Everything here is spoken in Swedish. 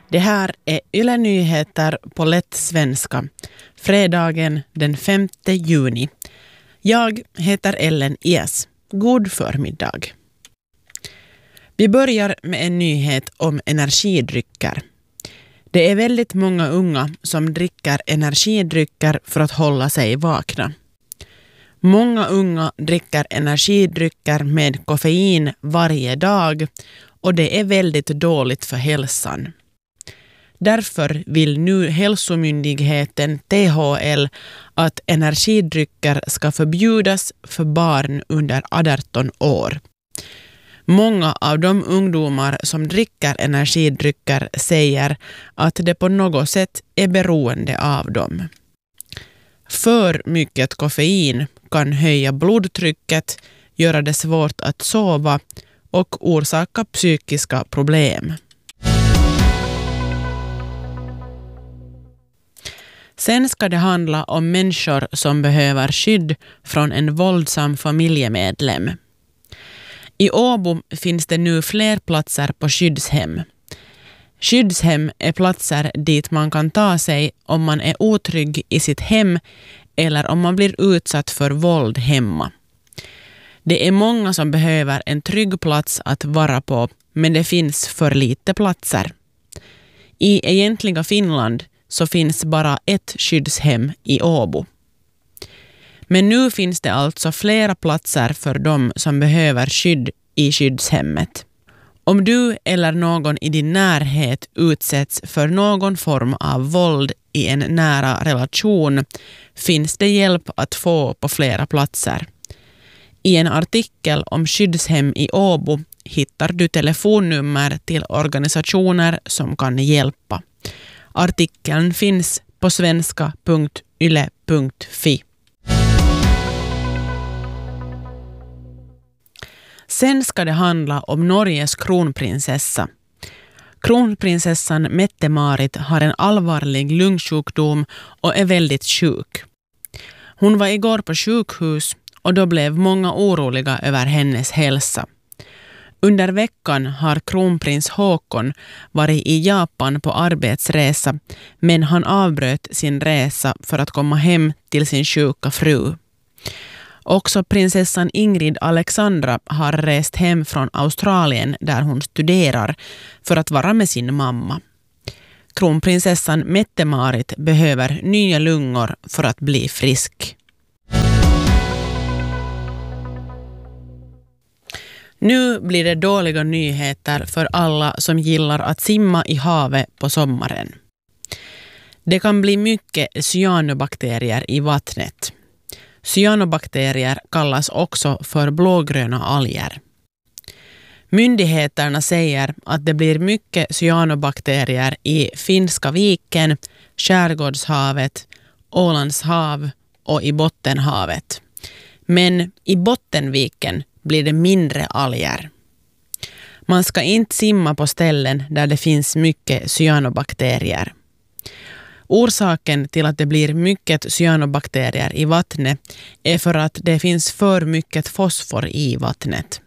Det här är Yle Nyheter på lätt svenska, fredagen den 5 juni. Jag heter Ellen Ies. God förmiddag. Vi börjar med en nyhet om energidrycker. Det är väldigt många unga som dricker energidrycker för att hålla sig vakna. Många unga dricker energidrycker med koffein varje dag och det är väldigt dåligt för hälsan. Därför vill nu hälsomyndigheten THL att energidrycker ska förbjudas för barn under 18 år. Många av de ungdomar som dricker energidrycker säger att det på något sätt är beroende av dem. För mycket koffein kan höja blodtrycket, göra det svårt att sova och orsaka psykiska problem. Sen ska det handla om människor som behöver skydd från en våldsam familjemedlem. I Åbo finns det nu fler platser på skyddshem. Skyddshem är platser dit man kan ta sig om man är otrygg i sitt hem eller om man blir utsatt för våld hemma. Det är många som behöver en trygg plats att vara på, men det finns för lite platser. I egentliga Finland så finns bara ett skyddshem i Åbo. Men nu finns det alltså flera platser för dem som behöver skydd i skyddshemmet. Om du eller någon i din närhet utsätts för någon form av våld i en nära relation finns det hjälp att få på flera platser. I en artikel om skyddshem i Åbo hittar du telefonnummer till organisationer som kan hjälpa. Artikeln finns på svenska.yle.fi. Sen ska det handla om Norges kronprinsessa. Kronprinsessan Mette-Marit har en allvarlig lungsjukdom och är väldigt sjuk. Hon var igår på sjukhus och då blev många oroliga över hennes hälsa. Under veckan har kronprins Håkon varit i Japan på arbetsresa, men han avbröt sin resa för att komma hem till sin sjuka fru. Också prinsessan Ingrid Alexandra har rest hem från Australien där hon studerar för att vara med sin mamma. Kronprinsessan Mette-Marit behöver nya lungor för att bli frisk. Nu blir det dåliga nyheter för alla som gillar att simma i havet på sommaren. Det kan bli mycket cyanobakterier i vattnet. Cyanobakterier kallas också för blågröna alger. Myndigheterna säger att det blir mycket cyanobakterier i Finska viken, Skärgårdshavet, Ålands hav och i Bottenhavet. Men i Bottenviken blir det mindre alger. Man ska inte simma på ställen där det finns mycket cyanobakterier. Orsaken till att det blir mycket cyanobakterier i vattnet är för att det finns för mycket fosfor i vattnet.